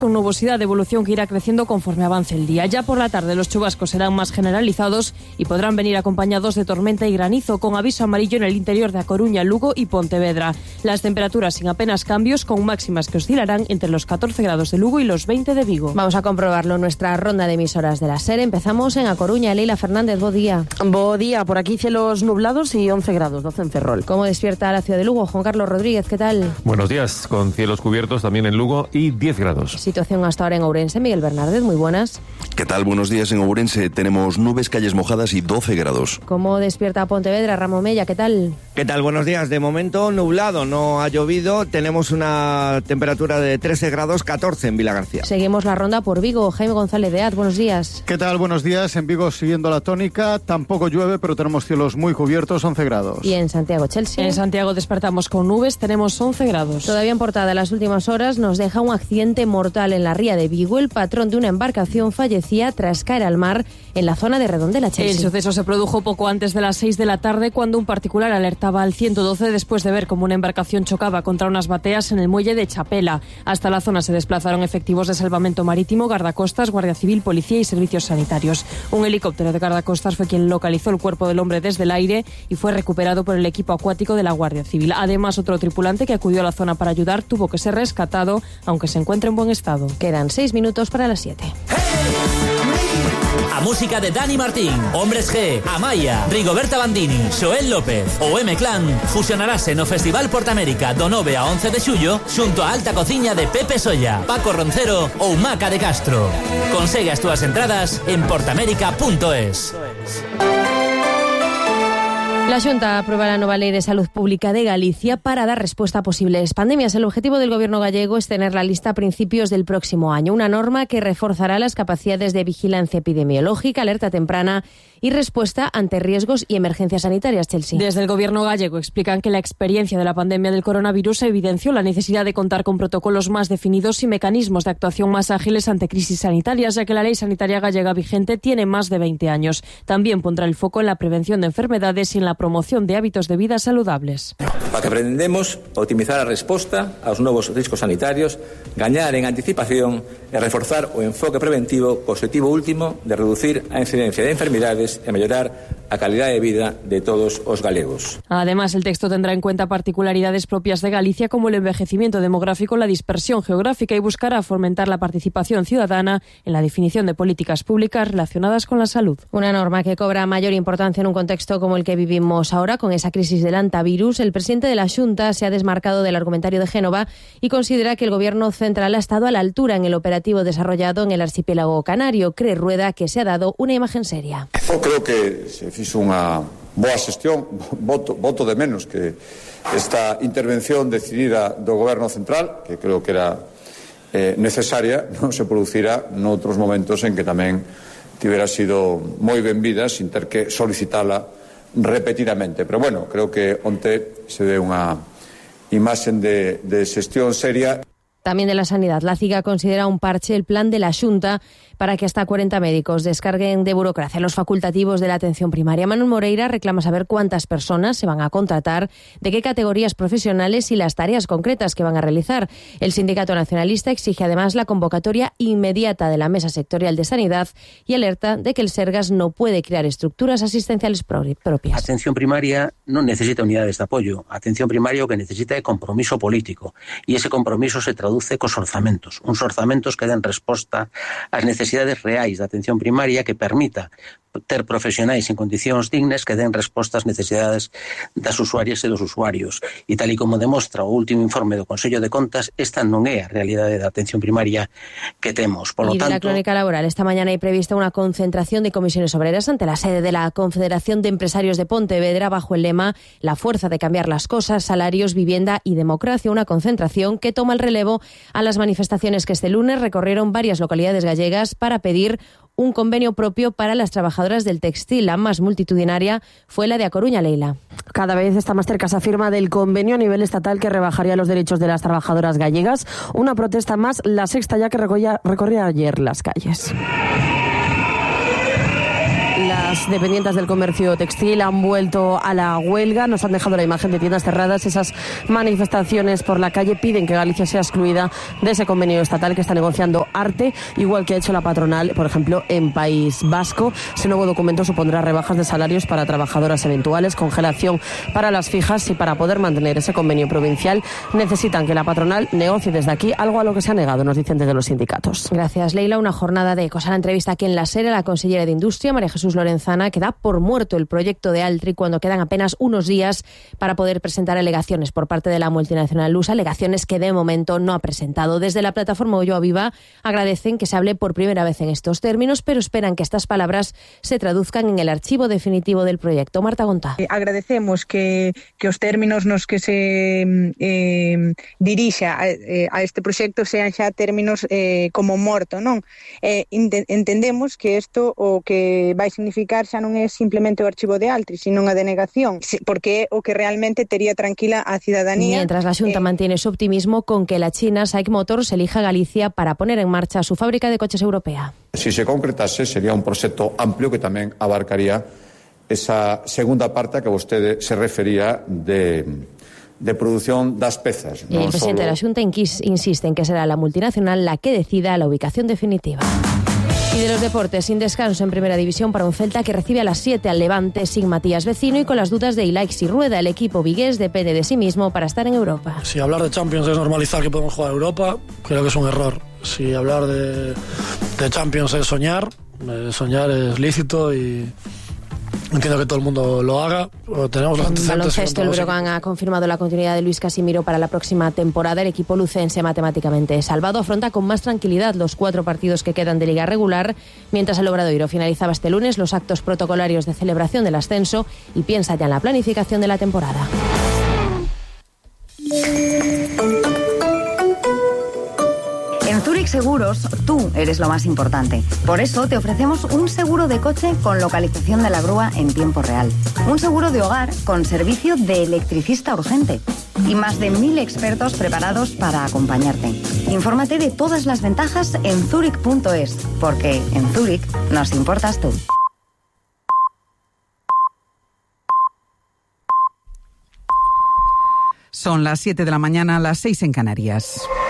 con nubosidad de evolución que irá creciendo conforme avance el día. Ya por la tarde los chubascos serán más generalizados y podrán venir acompañados de tormenta y granizo, con aviso amarillo en el interior de A Coruña, Lugo y Pontevedra. Las temperaturas sin apenas cambios, con máximas que oscilarán entre los 14 grados de Lugo y los 20 de Vigo. Vamos a comprobarlo en nuestra ronda de emisoras de la SER. Empezamos en A Coruña. Leila Fernández, bo día. Bo día, por aquí cielos nublados y 11 grados, 12 en Ferrol. ¿Cómo despierta la ciudad de Lugo? Juan Carlos Rodríguez, ¿qué tal? Buenos días, con cielos cubiertos también en Lugo y 10 grados. Situación hasta ahora en Ourense. Miguel Bernárdez, muy buenas. ¿Qué tal? Buenos días. En Ourense tenemos nubes, calles mojadas y 12 grados. ¿Cómo despierta Pontevedra? Ramón Mella, ¿qué tal? ¿Qué tal? Buenos días. De momento nublado, no ha llovido. Tenemos una temperatura de 13 grados, 14 en Vilagarcía. Seguimos la ronda por Vigo. Jaime González de Az, buenos días. ¿Qué tal? Buenos días. En Vigo siguiendo la tónica. Tampoco llueve, pero tenemos cielos muy cubiertos, 11 grados. ¿Y en Santiago, Chelsea? En Santiago despertamos con nubes, tenemos 11 grados. Todavía en portada, en las últimas horas nos deja un accidente mortal en la ría de Vigo. El patrón de una embarcación fallecía tras caer al mar en la zona de Redondela, Chelsea. El suceso se produjo poco antes de las 6 de la tarde, cuando un particular alertaba al 112 después de ver cómo una embarcación chocaba contra unas bateas en el muelle de Chapela. Hasta la zona se desplazaron efectivos de salvamento marítimo, guardacostas, Guardia Civil, policía y servicios sanitarios. Un helicóptero de guardacostas fue quien localizó el cuerpo del hombre desde el aire y fue recuperado por el equipo acuático de la Guardia Civil. Además, otro tripulante que acudió a la zona para ayudar tuvo que ser rescatado, aunque se encuentra en buen estado. Quedan 6 minutos para las 7. A música de Dani Martín, Hombres G, Amaya, Rigoberta Bandini, Xoel López ou M-Clan fusionarase no Festival Portamérica do 9 a 11 de xullo xunto a Alta Cociña de Pepe Solla, Paco Roncero ou Maca de Castro. Consegue as túas entradas en portamérica.es. La Xunta aprueba la nueva Ley de Salud Pública de Galicia para dar respuesta a posibles pandemias. El objetivo del gobierno gallego es tener la lista a principios del próximo año, una norma que reforzará las capacidades de vigilancia epidemiológica, alerta temprana y respuesta ante riesgos y emergencias sanitarias, Chelsea. Desde el gobierno gallego explican que la experiencia de la pandemia del coronavirus evidenció la necesidad de contar con protocolos más definidos y mecanismos de actuación más ágiles ante crisis sanitarias, ya que la ley sanitaria gallega vigente tiene más de 20 años. También pondrá el foco en la prevención de enfermedades y en la promoción de hábitos de vida saludables. Para que pretendemos optimizar a resposta aos novos riscos sanitarios, gañar en anticipación e reforzar o enfoque preventivo co objetivo último de reducir a incidencia de enfermidades e mellorar a calidad de vida de todos os galegos. Además, el texto tendrá en cuenta particularidades propias de Galicia como el envejecimiento demográfico, la dispersión geográfica y buscará fomentar la participación ciudadana en la definición de políticas públicas relacionadas con la salud. Una norma que cobra mayor importancia en un contexto como el que vivimos ahora, con esa crisis del antivirus. El presidente de la Xunta se ha desmarcado del argumentario de Génova y considera que el gobierno central ha estado a la altura en el operativo desarrollado en el archipiélago canario. Cree Rueda que se ha dado una imagen seria. Eu creo que se fixo unha boa xestión, voto de menos que esta intervención decidida do goberno central, que creo que era necesaria, non se producira noutros momentos en que tamén tivera sido moi benvida sin ter que solicitala repetidamente. Pero bueno, creo que onte se dé unha imaxen de xestión seria. También de la sanidad. La CIGA considera un parche el plan de la Xunta para que hasta 40 médicos descarguen de burocracia los facultativos de la atención primaria. Manuel Moreira reclama saber cuántas personas se van a contratar, de qué categorías profesionales y las tareas concretas que van a realizar. El Sindicato Nacionalista exige además la convocatoria inmediata de la Mesa Sectorial de Sanidad y alerta de que el Sergas no puede crear estructuras asistenciales propias. Atención primaria non necesita unidades de apoyo. Atención primaria o que necesita é compromiso político. E ese compromiso se traduce cos orzamentos. Uns orzamentos que den resposta ás necesidades reais da atención primaria, que permita ter profesionais en condicións dignas que den resposta ás necesidades das usuarias e dos usuarios. E tal e como demostra o último informe do Consello de Contas, esta non é a realidade da atención primaria que temos. Por lo tanto, de la crónica laboral, esta mañana hay prevista una concentración de comisiones obreras ante la sede de la Confederación de Empresarios de Pontevedra bajo el lema La fuerza de cambiar las cosas, salarios, vivienda y democracia. Una concentración que toma el relevo a las manifestaciones que este lunes recorrieron varias localidades gallegas para pedir un convenio propio para las trabajadoras del textil. La más multitudinaria fue la de A Coruña, Leila. Cada vez está más cerca esa firma del convenio a nivel estatal que rebajaría los derechos de las trabajadoras gallegas. Una protesta más, la sexta ya que recorría ayer las calles. La Las dependientes del comercio textil han vuelto a la huelga, nos han dejado la imagen de tiendas cerradas. Esas manifestaciones por la calle piden que Galicia sea excluida de ese convenio estatal que está negociando Arte, igual que ha hecho la patronal, por ejemplo, en País Vasco. Ese nuevo documento supondrá rebajas de salarios para trabajadoras eventuales, congelación para las fijas, y para poder mantener ese convenio provincial necesitan que la patronal negocie desde aquí algo a lo que se ha negado, nos dicen desde los sindicatos. Gracias, Leila. Una jornada de ecos. A la entrevista aquí en La Sera, la consellera de Industria, María Jesús Lorenzana, que da por muerto el proyecto de Altri cuando quedan apenas unos días para poder presentar alegaciones por parte de la multinacional lusa, alegaciones que de momento no ha presentado. Desde la plataforma Ulloa Viva agradecen que se hable por primera vez en estos términos, pero esperan que estas palabras se traduzcan en el archivo definitivo del proyecto. Marta Gontá. Agradecemos que os términos nos que se dirixa a este proxecto sean xa términos como morto, non? Entendemos que isto o que vai significar xa non é simplemente o archivo de Altri, sino a denegación, porque é o que realmente tería tranquila a cidadanía. Mientras la Xunta mantiene su optimismo con que la China SAIC Motors elija Galicia para poner en marcha su fábrica de coches europea. Si se concretase, sería un proxecto amplio que tamén abarcaría esa segunda parte a que vostede se refería de producción das pezas. El presidente de la Xunta insiste en que será la multinacional la que decida la ubicación definitiva. Y de los deportes, sin descanso en primera división para un Celta que recibe a las 7 al Levante sin Matías Vecino y con las dudas de Ilaix y Rueda. El equipo vigués depende de sí mismo para estar en Europa. Si hablar de Champions es normalizar que podemos jugar a Europa, creo que es un error. Si hablar de Champions es soñar es lícito y entiendo que todo el mundo lo haga. Tenemos los antecedentes. En baloncesto, el Breogán ha confirmado la continuidad de Luis Casimiro para la próxima temporada. El equipo lucense, matemáticamente salvado, afronta con más tranquilidad los 4 partidos que quedan de liga regular, mientras el Obradoiro finalizaba este lunes los actos protocolarios de celebración del ascenso y piensa ya en la planificación de la temporada. En Zurich Seguros, tú eres lo más importante. Por eso te ofrecemos un seguro de coche con localización de la grúa en tiempo real. Un seguro de hogar con servicio de electricista urgente. Y más de 1000 expertos preparados para acompañarte. Infórmate de todas las ventajas en zurich.es, porque en Zurich nos importas tú. Son las 7 de la mañana, las 6 en Canarias.